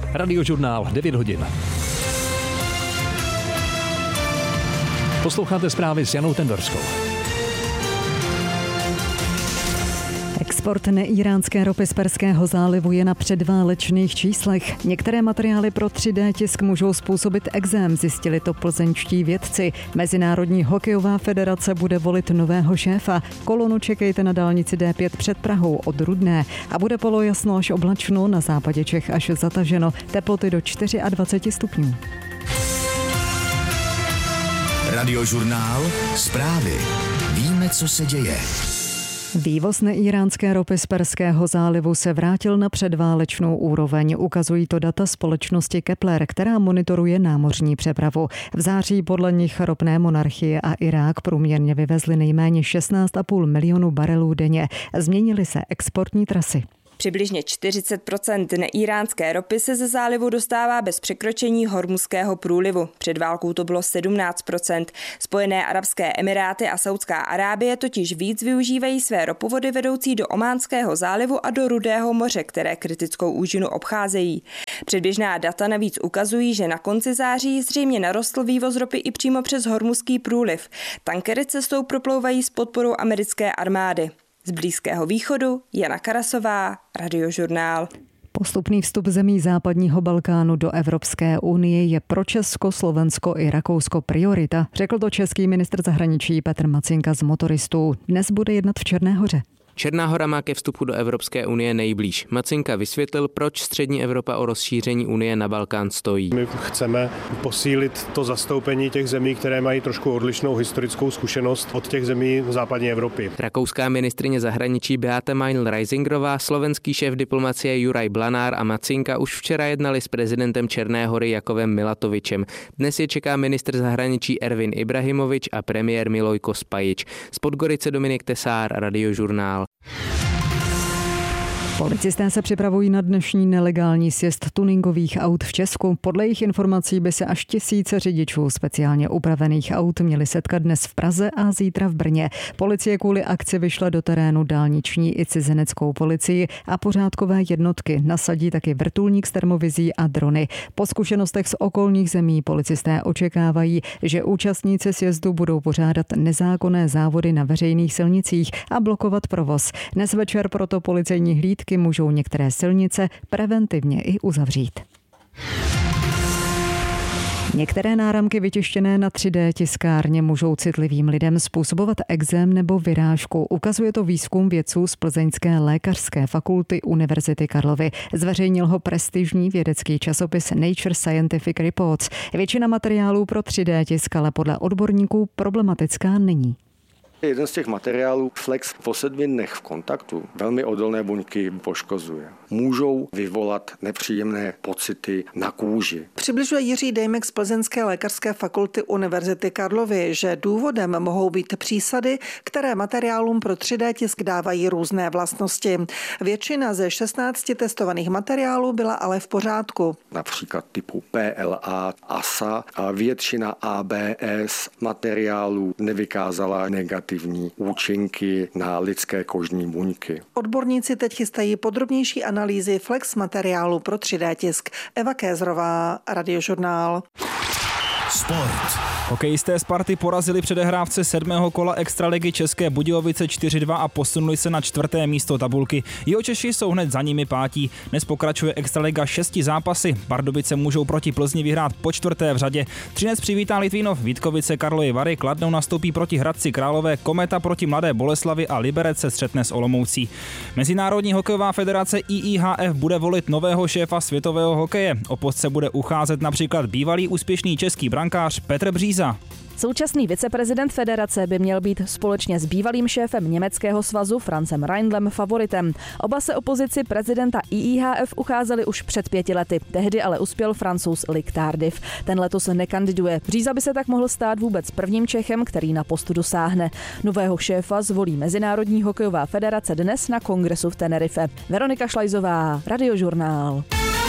Radiožurnál 9 hodin. Posloucháte zprávy s Janou Tendorskou. Export neíránské ropy z Perského zálivu je na předválečných číslech. Některé materiály pro 3D tisk můžou způsobit ekzém, zjistili to plzeňští vědci. Mezinárodní hokejová federace bude volit nového šéfa. Kolonu čekejte na dálnici D5 před Prahou od Rudné a bude polojasno až oblačno, na západě Čech až zataženo. Teploty do 24 stupňů. Radiožurnál, zprávy. Víme, co se děje. Vývoz neíránské ropy z Perského zálivu se vrátil na předválečnou úroveň. Ukazují to data společnosti Kepler, která monitoruje námořní přepravu. V září podle nich ropné monarchie a Irák průměrně vyvezli nejméně 16,5 milionu barelů denně. Změnily se exportní trasy. Přibližně 40% neíránské ropy se ze zálivu dostává bez překročení Hormuzského průlivu. Před válkou to bylo 17%. Spojené arabské emiráty a Saudská Arábie totiž víc využívají své ropovody vedoucí do Ománského zálivu a do Rudého moře, které kritickou úžinu obcházejí. Předběžná data navíc ukazují, že na konci září zřejmě narostl vývoz ropy i přímo přes Hormuzský průliv. Tankery cestou proplouvají s podporou americké armády. Z Blízkého východu Jana Karasová, Radiožurnál. Postupný vstup zemí západního Balkánu do Evropské unie je pro Česko, Slovensko i Rakousko priorita, řekl to český ministr zahraničí Petr Macinka z Motoristů. Dnes bude jednat v Černé Hoře. Černá Hora má ke vstupu do Evropské unie nejblíž. Macinka vysvětlil, proč střední Evropa o rozšíření unie na Balkán stojí. My chceme posílit to zastoupení těch zemí, které mají trošku odlišnou historickou zkušenost od těch zemí západní Evropy. Rakouská ministryně zahraničí Beate Meinl-Reisingerová, slovenský šéf diplomacie Juraj Blanár a Macinka už včera jednali s prezidentem Černé Hory Jakovem Milatovičem. Dnes je čeká ministr zahraničí Ervin Ibrahimovič a premiér Milojko Spajič. Z Podgorice Dominik Tesár, Radiožurnál. Policisté se připravují na dnešní nelegální sjezd tuningových aut v Česku. Podle jejich informací by se až tisíce řidičů speciálně upravených aut měli setkat dnes v Praze a zítra v Brně. Policie kvůli akci vyšla do terénu dálniční i cizineckou policii a pořádkové jednotky. Nasadí taky vrtulník s termovizí a drony. Po zkušenostech z okolních zemí policisté očekávají, že účastníci sjezdu budou pořádat nezákonné závody na veřejných silnicích a blokovat provoz. Dnes večer proto policejní hlídky můžou některé silnice preventivně i uzavřít. Některé náramky vytištěné na 3D tiskárně můžou citlivým lidem způsobovat ekzém nebo vyrážku. Ukazuje to výzkum vědců z Plzeňské lékařské fakulty Univerzity Karlovy. Zveřejnil ho prestižní vědecký časopis Nature Scientific Reports. Většina materiálů pro 3D tisk ale podle odborníků problematická není. Jeden z těch materiálů Flex po 7 dnech v kontaktu velmi odolné buňky poškozuje. Můžou vyvolat nepříjemné pocity na kůži. Přibližuje Jiří Dejmek z Plzeňské lékařské fakulty Univerzity Karlovy, že důvodem mohou být přísady, které materiálům pro 3D tisk dávají různé vlastnosti. Většina ze 16 testovaných materiálů byla ale v pořádku. Například typu PLA, ASA a většina ABS materiálů nevykázala negativní účinky na lidské kožní buňky. Odborníci teď chystají podrobnější analýzy Flex materiálu pro 3D tisk. Eva Kézrová, Radiožurnál. Sport. Hokejisté Sparty porazili předehrávce 7. kola extraligy České Budějovice 4-2 a posunuli se na 4. místo tabulky. Jihočeši jsou hned za nimi pátí. Dnes pokračuje extraliga 6 zápasy. Pardubice můžou proti Plzni vyhrát po 4. v řadě. Třinec přivítá Litvínov, Vítkovice Karlovy Vary, Kladno nastoupí proti Hradci Králové, Kometa proti Mladé Boleslavi a Liberec se střetne s Olomoucí. Mezinárodní hokejová federace IIHF bude volit nového šéfa světového hokeje. O post se bude ucházet například bývalý úspěšný český brankář Petr Bříza. Současný viceprezident federace by měl být společně s bývalým šéfem německého svazu Francem Reindlem favoritem. Oba se o pozici prezidenta IIHF ucházeli už před 5 lety. Tehdy ale uspěl Francouz Luc Tardif. Ten letos nekandiduje. Bříza by se tak mohl stát vůbec prvním Čechem, který na postu dosáhne. Nového šéfa zvolí Mezinárodní hokejová federace dnes na kongresu v Tenerife. Veronika Šlajzová, Radiožurnál.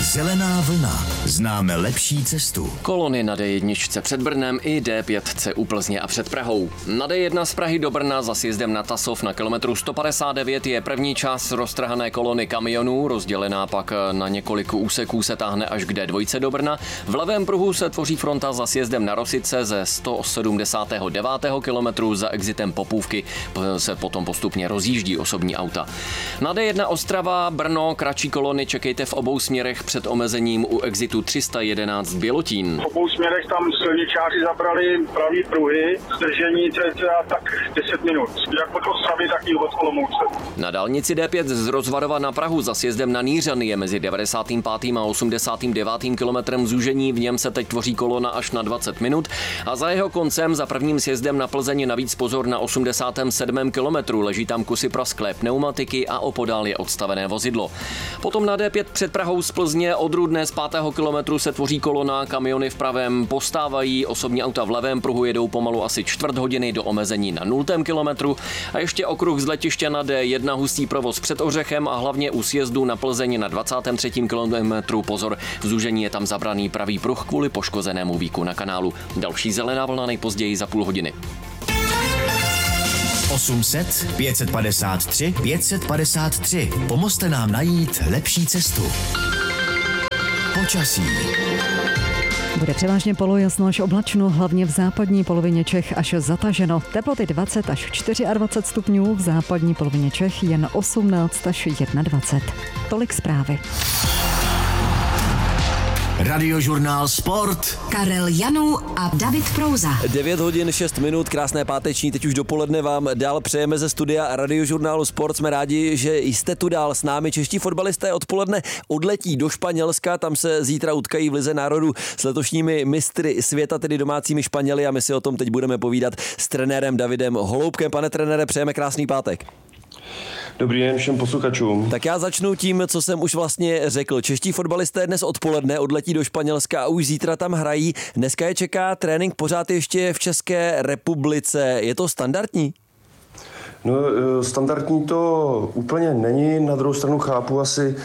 Zelená vlna. Známe lepší cestu. Kolony na D1 před Brnem i D5 u Plzně a před Prahou. Na D1 z Prahy do Brna za sjezdem na Tasov na kilometru 159 je první část roztrhané kolony kamionů, rozdělená pak na několik úseků se táhne až k D2 do Brna. V levém pruhu se tvoří fronta za sjezdem na Rosice ze 179. kilometru za exitem Popůvky se potom postupně rozjíždí osobní auta. Na D1 Ostrava, Brno, kratší kolony čekejte v obou směrech před omezením u exitu 311 Bělotín. V obou směrech tam silničáři zabrali pravý pruhy, zdržení tak 10 minut, jak od Ostravy, tak i od Olomouce. Na dálnici D5 z Rozvarova na Prahu za sjezdem na Nýřany je mezi 95. a 89. kilometrem zúžení, v něm se teď tvoří kolona až na 20 minut a za jeho koncem za prvním sjezdem na Plzeň navíc pozor na 87. kilometru, leží tam kusy prasklé pneumatiky a opodál je odstavené vozidlo. Potom na D5 před Prahou z Plzně od Rudné z 5. kilometru se tvoří kolona, kamiony v pravém postávají, osobní auta v levém pruhu jedou pomalu asi čtvrt hodiny do omezení na 0. kilometru a ještě okruh z letiště na D1 hustý provoz před Ořechem a hlavně u sjezdu na Plzeň na 23. kilometru pozor, v zúžení je tam zabraný pravý pruh kvůli poškozenému víku na kanálu. Další zelená vlna nejpozději za půl hodiny. 800 553 553. Pomozte nám najít lepší cestu. Počasí. Bude převážně polojasno až oblačno, hlavně v západní polovině Čech až zataženo. Teploty 20 až 24 stupňů, v západní polovině Čech jen 18 až 21. Tolik zprávy. Radiožurnál Sport. Karel Janů a David Prouza. 9 hodin 6 minut, krásné páteční, teď už dopoledne vám dál přejeme ze studia Radiožurnálu Sport. Jsme rádi, že jste tu dál s námi. Čeští fotbalisté odpoledne odletí do Španělska, tam se zítra utkají v Lize národů s letošními mistry světa, tedy domácími Španěli, a my si o tom teď budeme povídat s trenérem Davidem Holoubkem. Pane trenére, přejeme krásný pátek. Dobrý den všem posluchačům. Tak já začnu tím, co jsem už vlastně řekl. Čeští fotbalisté dnes odpoledne odletí do Španělska a už zítra tam hrají. Dneska je čeká trénink pořád ještě v České republice. Je to standardní? No, standardní to úplně není, na druhou stranu chápu asi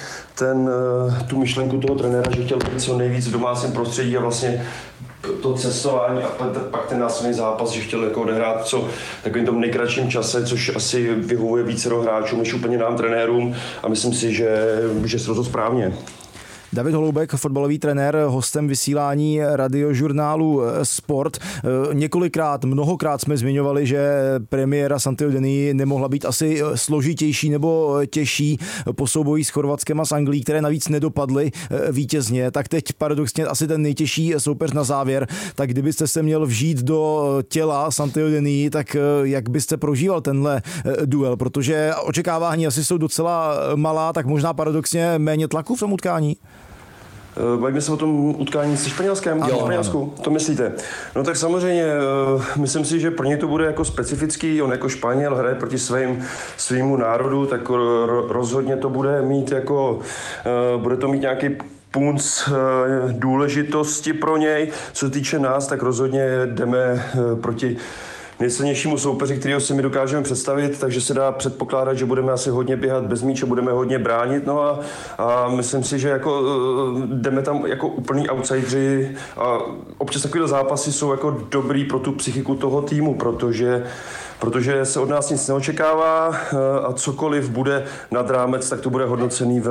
tu myšlenku toho trenéra, že chtěl být co nejvíc v domácím prostředí a vlastně to cestování a pak ten následný zápas, že chtěl jako odehrát co takovým tom nejkratším čase, což asi vyhovuje vícero hráčům než úplně nám trenérům a myslím si, že se to správně. David Holoubek, fotbalový trenér, hostem vysílání Radiožurnálu Sport. Mnohokrát jsme zmiňovali, že premiéra Santiago Denis nemohla být asi složitější nebo těžší po souboji s Chorvatskem a s Anglií, které navíc nedopadly vítězně. Tak teď paradoxně asi ten nejtěžší soupeř na závěr. Tak kdybyste se měl vžít do těla Santiago Denis, tak jak byste prožíval tenhle duel? Protože očekávání asi jsou docela malá, tak možná paradoxně méně tlaku v tom utkání? Bavíme se o tom utkání se Španělskem? Španělsku, to myslíte? No tak samozřejmě, myslím si, že pro ně to bude jako specifický, on jako Španěl hraje proti svýmu národu, tak rozhodně to bude mít bude to mít nějaký punc důležitosti pro něj. Co se týče nás, tak rozhodně jdeme proti nejsilnějšímu soupeři, kterého si my dokážeme představit, takže se dá předpokládat, že budeme asi hodně běhat bez míče, budeme hodně bránit, no a myslím si, že jdeme tam jako úplný outsideri a občas takové zápasy jsou jako dobrý pro tu psychiku toho týmu, protože se od nás nic neočekává a cokoliv bude nad rámec, tak to bude hodnocený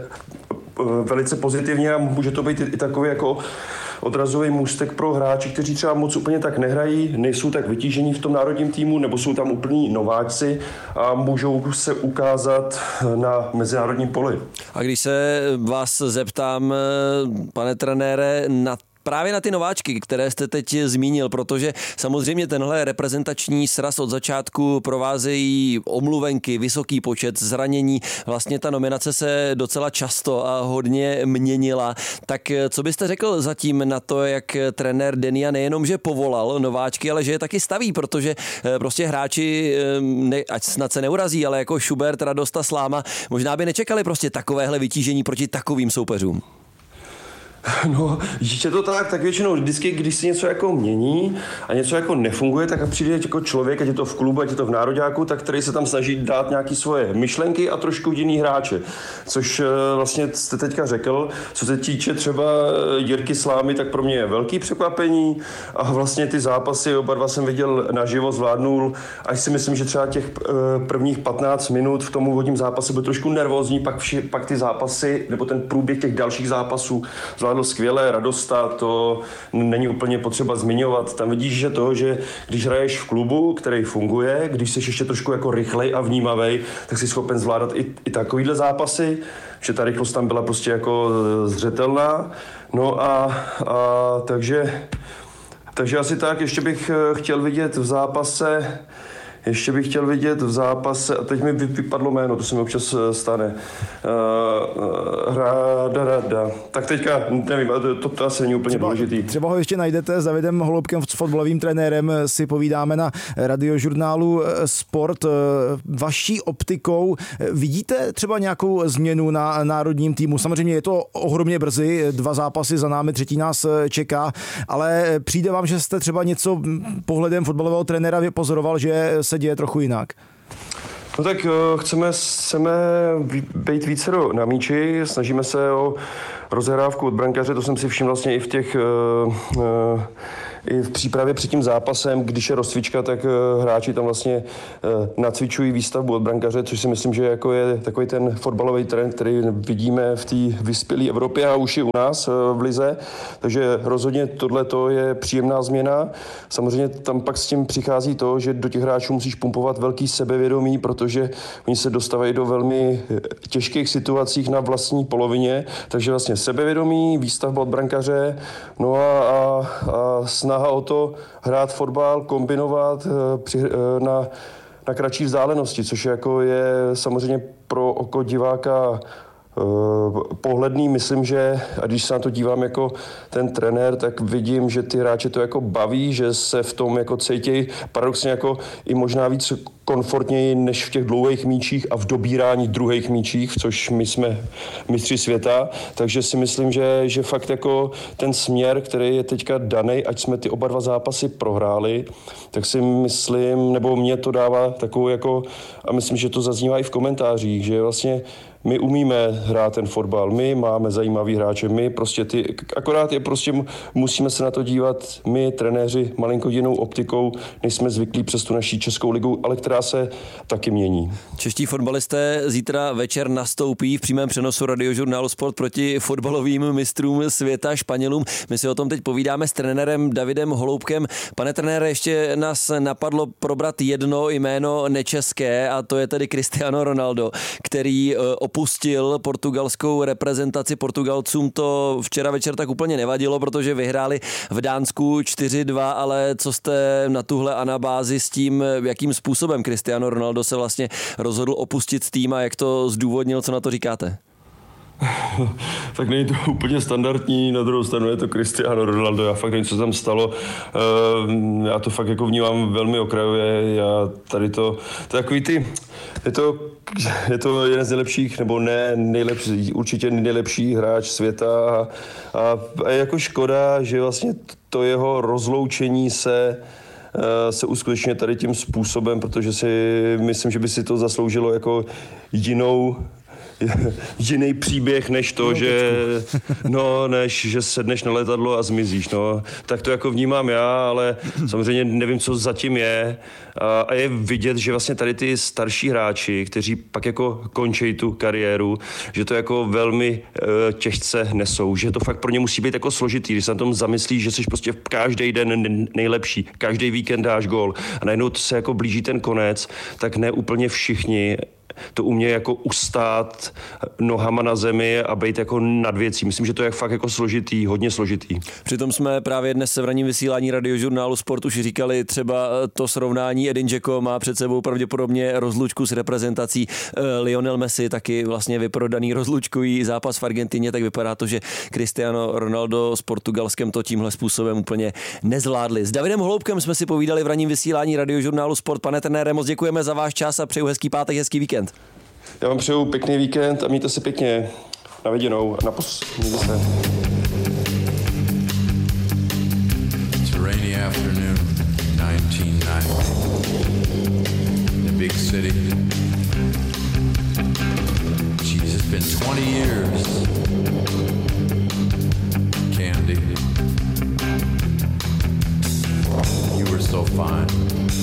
velice pozitivně a může to být i takový jako odrazový můstek pro hráči, kteří třeba moc úplně tak nehrají, nejsou tak vytížení v tom národním týmu, nebo jsou tam úplní nováčci a můžou se ukázat na mezinárodním poli. A když se vás zeptám, pane trenére, právě na ty nováčky, které jste teď zmínil, protože samozřejmě tenhle reprezentační sraz od začátku provázejí omluvenky, vysoký počet zranění. Vlastně ta nominace se docela často a hodně měnila. Tak co byste řekl zatím na to, jak trenér Denia nejenom, že povolal nováčky, ale že je taky staví, protože prostě hráči, ať snad se neurazí, ale jako Schubert, Radost a Sláma, možná by nečekali prostě takovéhle vytížení proti takovým soupeřům. No, je to tak většinou vždycky, když se něco jako mění a něco jako nefunguje, tak přijde jako člověk, ať je to v klubu, ať je to v nároďáku, tak který se tam snaží dát nějaké svoje myšlenky a trošku jiný hráče. Což vlastně jste teďka řekl, co se týče třeba Jirky Slámy, tak pro mě je velký překvapení a vlastně ty zápasy oba dva jsem viděl naživo, zvládnul, až si myslím, že třeba těch prvních 15 minut v tom úvodním zápase byl trošku nervózní, pak ty zápasy, nebo ten průběh těch dalších zápasů zvládl skvěle, Radosta, to není úplně potřeba zmiňovat. Tam vidíš, že když hraješ v klubu, který funguje, když jsi ještě trošku jako rychlej a vnímavej, tak jsi schopen zvládat i takovýhle zápasy, že ta rychlost tam byla prostě jako zřetelná. No a takže asi tak, ještě bych chtěl vidět v zápase, a teď mi vypadlo jméno, to se mi občas stane. Rada. Tak teďka, nevím, to asi není úplně důležitý. Třeba ho ještě najdete s Davidem Holoubkem, s fotbalovým trenérem, si povídáme na radiožurnálu Sport. Vaší optikou vidíte třeba nějakou změnu na národním týmu? Samozřejmě je to ohromně brzy, 2 zápasy za námi, 3. nás čeká, ale přijde vám, že jste třeba něco pohledem fotbalového trenéra vypozoroval, že se děje trochu jinak? No tak chceme být více na míči, snažíme se o rozehrávku od brankaře, to jsem si všiml vlastně i v přípravě před tím zápasem, když je rozcvička, tak hráči tam vlastně nacvičují výstavbu od brankaře, což si myslím, že jako je takový ten fotbalový trend, který vidíme v té vyspělé Evropě a už i u nás v lize. Takže rozhodně tohleto je příjemná změna. Samozřejmě tam pak s tím přichází to, že do těch hráčů musíš pumpovat velký sebevědomí, protože oni se dostávají do velmi těžkých situacích na vlastní polovině. Takže vlastně sebevědomí, výstavba od brankaře, no a snaha o to hrát fotbal, kombinovat na kratší vzdálenosti, což jako je samozřejmě pro oko diváka pohledný. Myslím, že a když se na to dívám jako ten trenér, tak vidím, že ty hráče to jako baví, že se v tom jako cítějí paradoxně jako i možná víc komfortněji než v těch dlouhých míčích a v dobírání druhých míčích, což my jsme mistři světa. Takže si myslím, že fakt jako ten směr, který je teďka daný, ať jsme ty oba 2 zápasy prohráli, tak si myslím, nebo mě to dává takovou jako, a myslím, že to zaznívá i v komentářích, že vlastně my umíme hrát ten fotbal, my máme zajímavý hráče, my prostě akorát je prostě musíme se na to dívat, my trenéři malinko jinou optikou, než jsme zvyklí přes tu naší Českou ligu, ale která se taky mění. Čeští fotbalisté zítra večer nastoupí v přímém přenosu radiožurnálu Sport proti fotbalovým mistrům světa Španělům. My si o tom teď povídáme s trenérem Davidem Holoubkem. Pane trenére, ještě nás napadlo probrat jedno jméno nečeské a to je tedy Cristiano Ronaldo, který opustil portugalskou reprezentaci. Portugalcům to včera večer tak úplně nevadilo, protože vyhráli v Dánsku 4-2, ale co jste na tuhle anabázi s tím, jakým způsobem Cristiano Ronaldo se vlastně rozhodl opustit tým a jak to zdůvodnil, co na to říkáte? Tak není to úplně standardní, na druhou stranu je to Cristiano Ronaldo, já fakt nevím, co tam stalo, já to fakt jako vnímám velmi okrajově, já tady to takový je to jeden z nejlepších, nebo ne nejlepší, určitě nejlepší hráč světa a je jako škoda, že vlastně to jeho rozloučení se uskutečňuje tady tím způsobem, protože si myslím, že by si to zasloužilo jako jiný příběh, než to, že sedneš na letadlo a zmizíš. No. Tak to jako vnímám já, ale samozřejmě nevím, co zatím je. A je vidět, že vlastně tady ty starší hráči, kteří pak jako končí tu kariéru, že to jako velmi těžce nesou, že to fakt pro ně musí být jako složitý, když se na tom zamyslíš, že jsi prostě každý den nejlepší, každý víkend dáš gól a najednou se jako blíží ten konec, tak ne úplně všichni to umějí jako ustát nohama na zemi a být jako nad věcí. Myslím, že to je fakt jako složitý, hodně složitý. Přitom jsme právě dnes v ranním vysílání radiožurnálu Sport už říkali třeba to srovnání. Edin Dzeko má před sebou pravděpodobně rozlučku s reprezentací. Lionel Messi taky vlastně vyprodaný rozlučkový zápas v Argentině, tak vypadá to, že Cristiano Ronaldo s Portugalskem to tímhle způsobem úplně nezvládli. S Davidem Holoubkem jsme si povídali v ranním vysílání radiožurnálu Sport. Pane trenére, moc děkujeme za váš čas a přeju hezký pátek, hezký víkend. Já vám přeju pěkný víkend a mějte se pěkně. Na viděnou a mějte se. 1990.